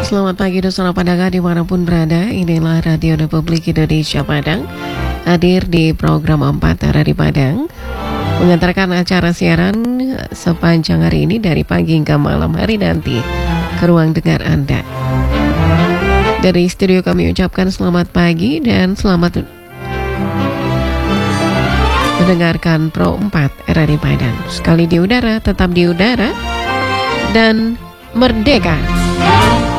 Selamat pagi dan selamat Padang dimanapun berada. Inilah Radio Republik Indonesia Padang, hadir di program 4 hari Padang, mengantarkan acara siaran sepanjang hari ini dari pagi hingga malam hari nanti ke ruang dengar Anda. Dari studio kami ucapkan selamat pagi dan selamat mendengarkan Pro 4 RRI Padang. Sekali di udara, tetap di udara, dan merdeka.